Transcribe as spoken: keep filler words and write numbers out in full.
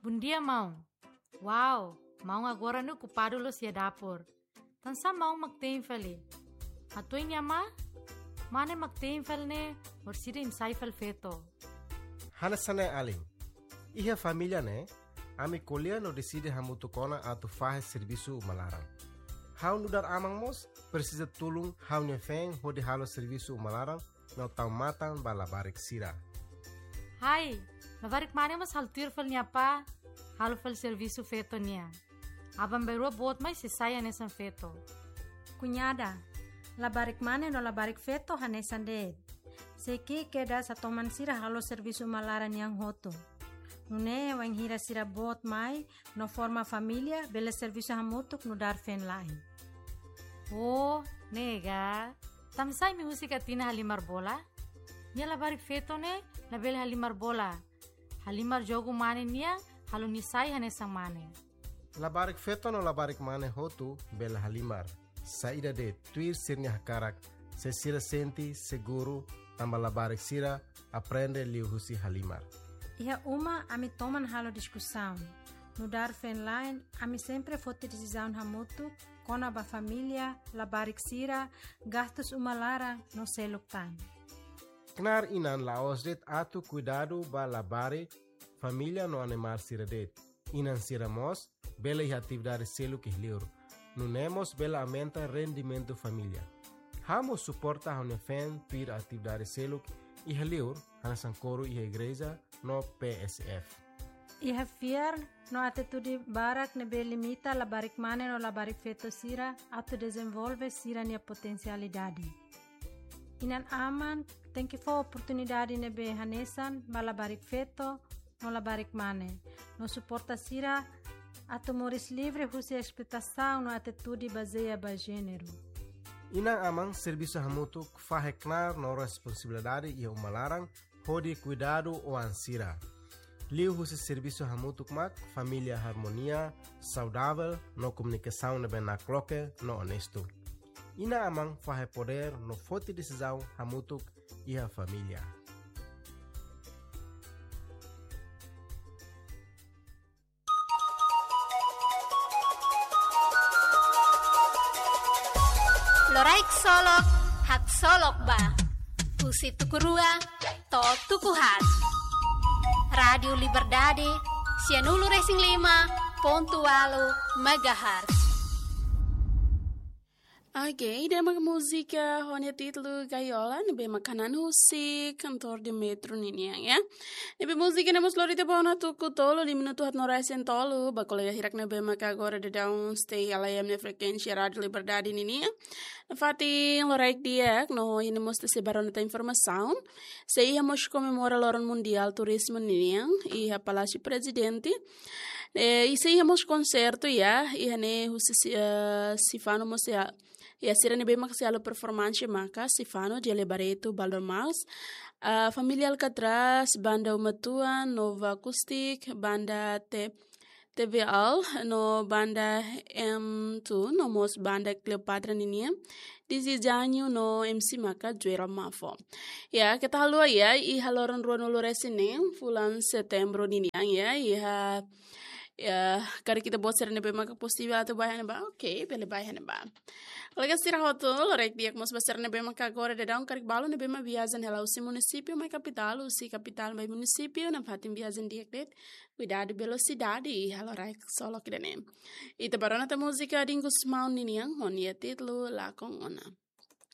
bundia mau. Wow, mau agora no culpado lo sia dapur. Tansa mau magteenfeli. Atu inyama? Mane magteenfel ne orsida insaifel feto. Hanasane aling. Iha família ne, ami colher no decide hamutu kona atu fahe serviço malarang. Hau nudar amang mos precisa tulung hau nyefeng hodi halo serviço malarang no tau matang balabarik sira. Hai, labarik mane mas haltir fel nyapa, halo fel serviço feto nia. Abang berua bot mai se saya nesan feto. Cunhada, labarik mane no labarik feto hanesan de. Seki keda satoman sira halo serviço malaran yang hoto. Nune wang hira sira bot mai no forma família bele serviço hamutuk no dar fen lain. Oh, nega. Tamsai mi musika tina halimar bola? Nia labarik feto ne, label halimar bola. Halimar jogo mane nia, halo nisai hanesang mane. Labarik feto no labarik mane hotu bela halimar. Saída de tuir sirnya hakarak, se sira senti seguro tamba labarik sira aprende liu husi halimar. Iha uma ami toman halo discussão. No dar fen line, ami sempre fote decisão hamutuk, kona ba família, labarik sira, gastos uma lara no seluk time. Knar inan laos det atu cuidado ba labare família no animal sira det. Inan sira mos, bela iha atividade seluk ihliur. Nunemos bela aumenta rendimento família. Hamo suporta hone fen pir atividade seluk ihliur, hanasan coro iha igreja no P S F. Iha fiar no atitude barak nebe limita labarik mane no labarik feto sira atu desenvolve sira nia potencialidade. Inan aman tem que for oportunidade nebe hanesan ba labarik feto no labarik mane. No suporta sira atu moris livre husi expectação no atitude baseia ba gênero. Inang amang serviço hamutuk faheknar no responsabilidade e umalarang hodi cuidado o ansira. Liu husi serviço hamutuk mak família harmonia, saudável, no comunicação nebe na cloque, no honesto. Ina amang fahe poder no forte decisão hamutuk e a família. Loraik solok, hak solok ba. Husi tukurua, to tukuhan. Radio Liberdade, Sianulu Racing lima, pontualo, megahertz. Ok, dan mag música honya título gaiola, nebe makanan husi cantor de metro ninia ya. Nebe música nemos lorita bona tuku tolo di minuto hat noraisen tolo, bakola hirak nebe maka agora de down stay alayam ne frekuensi Radio Liberdade ninia. Fati loraik dia, no ini mos te sebaron ta informação. Sei hamos comemora loron mundial turismo ninia, e a Palácio Presidente. E sei hamos concerto ya, e hane husi uh, sifano mos ya. E a sira nebe maksialo performance maka Sifano de Lebareto Baldomals, a família Alcatraz, banda Umatuan, Nova Acoustic, banda T V L, no banda M dois, no mos banda Cleopatra ninia, disijanyo no M C maka Joel Mafo. Ya, kita halua ya, i haloran ruano loresine, fulan Setembro ninia ya, iha ya, kari kita buat sira nebe maka posible atau bahan ba, oke, pele bahan ba. Kalau kita sira hoto, lorek diak mos basar nebe maka agora de daun karik balo nebe ma viajan hela usi município, mai capital, usi capital mai município, na fatim viajan diak det, cuidado velocidade, e halorek solo que dene. Ita barona ta música dingus maun niniang, honia titlo la con ona.